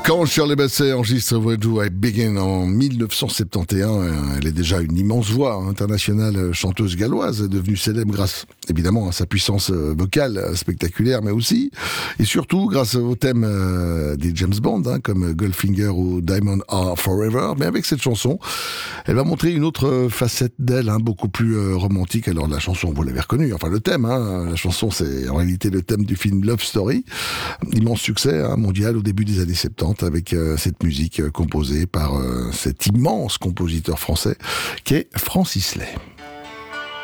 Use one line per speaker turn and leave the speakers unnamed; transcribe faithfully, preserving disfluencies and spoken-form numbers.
Quand Shirley Bassey enregistre Where Do I Begin en dix-neuf cent soixante et onze, elle est déjà une immense voix internationale, chanteuse galloise, devenue célèbre grâce évidemment à sa puissance vocale spectaculaire, mais aussi et surtout grâce au thème des James Bond, hein, comme Goldfinger ou Diamond Are Forever. Mais avec cette chanson, elle va montrer une autre facette d'elle, hein, beaucoup plus romantique. Alors la chanson, vous l'avez reconnue, enfin le thème, hein, la chanson c'est en réalité le thème du film Love Story, immense succès hein, mondial au début des années soixante-dix avec euh, cette musique euh, composée par euh, cet immense compositeur français qu'est Francis Lay.